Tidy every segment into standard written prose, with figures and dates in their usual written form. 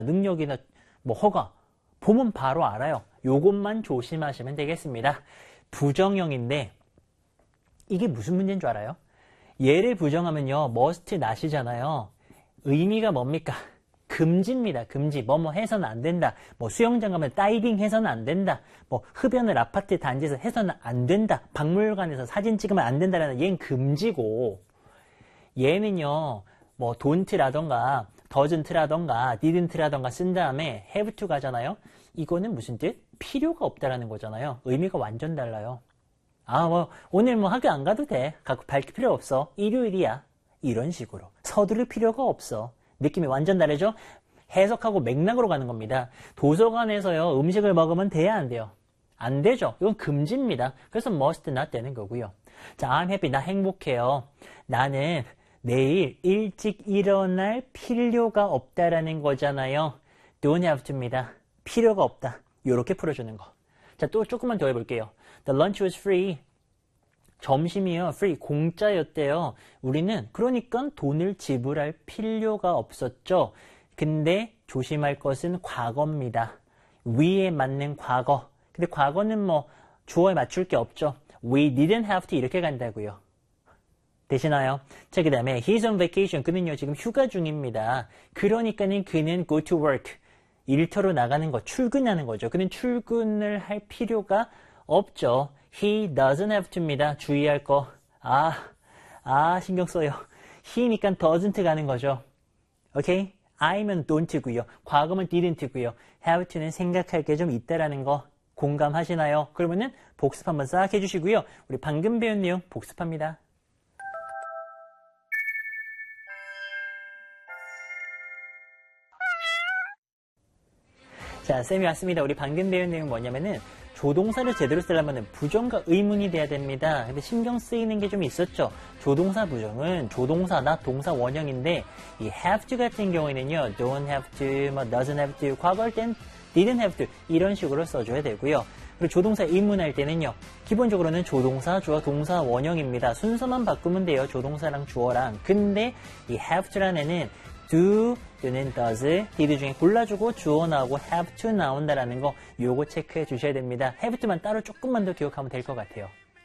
능력이나 뭐 허가 보면 바로 알아요. 요것만 조심하시면 되겠습니다. 부정형인데 이게 무슨 문제인 줄 알아요? 얘를 부정하면요, must not이잖아요. 의미가 뭡니까? 금지입니다. 금지. 뭐뭐 해서는 안 된다. 뭐 수영장 가면 다이빙 해서는 안 된다. 뭐 흡연을 아파트 단지에서 해서는 안 된다. 박물관에서 사진 찍으면 안 된다라는 얘는 금지고, 얘는요, 뭐 don't라던가 doesn't라던가 didn't라던가 쓴 다음에 have to 가잖아요. 이거는 무슨 뜻? 필요가 없다라는 거잖아요. 의미가 완전 달라요. 아, 뭐 오늘 뭐 학교 안 가도 돼. 갖고 밝힐 필요 없어. 일요일이야. 이런 식으로 서두를 필요가 없어. 느낌이 완전 다르죠? 해석하고 맥락으로 가는 겁니다. 도서관에서요, 음식을 먹으면 돼야 안 돼요? 안 되죠. 이건 금지입니다. 그래서 must not 되는 거고요. 자, I'm happy. 나 행복해요. 나는 내일 일찍 일어날 필요가 없다라는 거잖아요. Don't have to입니다. 필요가 없다. 이렇게 풀어주는 거. 자, 또 조금만 더 해볼게요. The lunch was free. 점심이요, free, 공짜였대요. 우리는 그러니까 돈을 지불할 필요가 없었죠. 근데 조심할 것은 과거입니다. we에 맞는 과거. 근데 과거는 뭐 주어에 맞출 게 없죠. We didn't have to 이렇게 간다고요. 되시나요? 자, 그 다음에 he's on vacation. 그는요 지금 휴가 중입니다. 그러니까는 그는 go to work. 일터로 나가는 거, 출근하는 거죠. 그는 출근을 할 필요가 없죠. He doesn't have to입니다. 주의할 거. 신경 써요. he니까 doesn't 가는 거죠. 오케이? I'면 don't고요. 과거면 didn't고요. have to는 생각할 게 좀 있다라는 거 공감하시나요? 그러면은 복습 한번 싹 해주시고요. 우리 방금 배운 내용 복습합니다. 자, 쌤이 왔습니다. 우리 방금 배운 내용 뭐냐면은 조동사를 제대로 쓰려면 부정과 의문이 돼야 됩니다. 근데 신경 쓰이는 게 좀 있었죠. 조동사 부정은 조동사나 동사 원형인데 이 have to 같은 경우에는요, don't have to, 뭐 doesn't have to, 과거할 땐 didn't have to 이런 식으로 써줘야 되고요. 그리고 조동사 의문할 때는요, 기본적으로는 조동사, 주어, 동사 원형입니다. 순서만 바꾸면 돼요. 조동사랑 주어랑. 근데 이 have to라는 애는 do 또는 does, did 중에 골라주고 주어 나오고 have to 나온다라는 거 요거 체크해 주셔야 됩니다. have to만 따로 조금만 더 기억하면 될 것 같아요.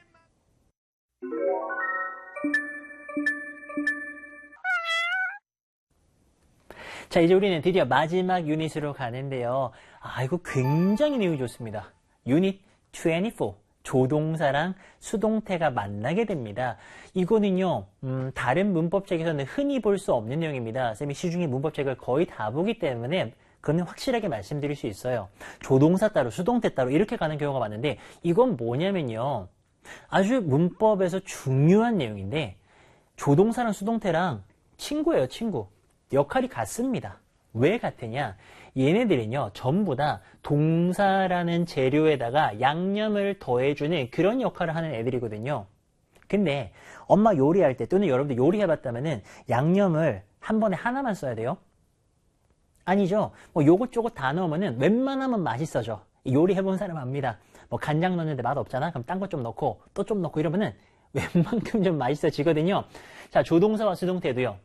자, 이제 우리는 드디어 마지막 유닛으로 가는데요. 이거 굉장히 내용이 좋습니다. 유닛 24. 조동사랑 수동태가 만나게 됩니다. 이거는요, 다른 문법책에서는 흔히 볼 수 없는 내용입니다. 쌤이 시중에 문법책을 거의 다 보기 때문에 그건 확실하게 말씀드릴 수 있어요. 조동사 따로, 수동태 따로 이렇게 가는 경우가 많은데 이건 뭐냐면요, 아주 문법에서 중요한 내용인데 조동사랑 수동태랑 친구예요, 친구. 역할이 같습니다. 왜 같으냐? 얘네들은요, 전부 다 동사라는 재료에다가 양념을 더해주는 그런 역할을 하는 애들이거든요. 근데 엄마 요리할 때 또는 여러분들 요리해봤다면은 양념을 한 번에 하나만 써야 돼요? 아니죠. 뭐 요것저것 다 넣으면은 웬만하면 맛있어져. 요리해본 사람 압니다. 뭐 간장 넣는데 맛 없잖아? 그럼 딴 거 좀 넣고 또 좀 넣고 이러면은 웬만큼 좀 맛있어지거든요. 자, 조동사와 수동태도요.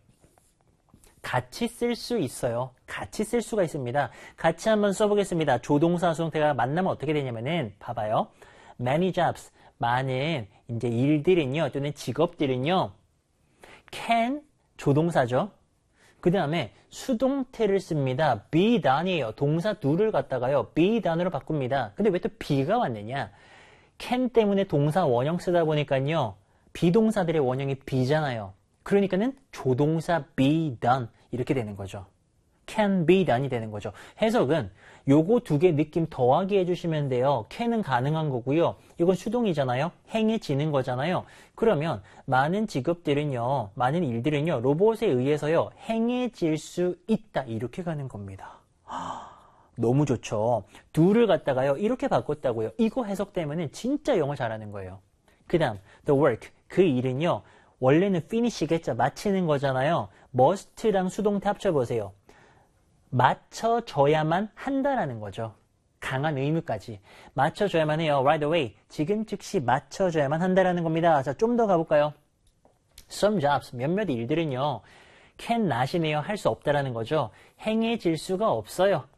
같이 쓸 수 있어요. 같이 쓸 수가 있습니다. 같이 한번 써보겠습니다. 조동사, 수동태가 만나면 어떻게 되냐면은, 봐봐요. Many jobs, 많은 이제 일들은요, 또는 직업들은요, can, 조동사죠. 그 다음에 수동태를 씁니다. be done이에요. 동사 do를 갖다가요, be done으로 바꿉니다. 근데 왜 또 be가 왔느냐? can 때문에 동사 원형 쓰다 보니까요, 비동사들의 원형이 be잖아요. 그러니까는 조동사 be done 이렇게 되는 거죠. can be done이 되는 거죠. 해석은 요거 두 개 느낌 더하기 해주시면 돼요. can은 가능한 거고요. 이건 수동이잖아요. 행해지는 거잖아요. 그러면 많은 직업들은요, 많은 일들은요, 로봇에 의해서요, 행해질 수 있다. 이렇게 가는 겁니다. 너무 좋죠. do를 갖다가요, 이렇게 바꿨다고요. 이거 해석 때문에 진짜 영어 잘하는 거예요. 그 다음, the work. 그 일은요, 원래는 finish겠죠. 마치는 거잖아요. must랑 수동태 합쳐보세요. 맞춰줘야만 한다라는 거죠. 강한 의무까지. 맞춰줘야만 해요. right away. 지금 즉시 맞춰줘야만 한다라는 겁니다. 자, 좀 더 가볼까요? Some jobs, 몇몇 일들은요. can not이네요. 할 수 없다라는 거죠. 행해질 수가 없어요.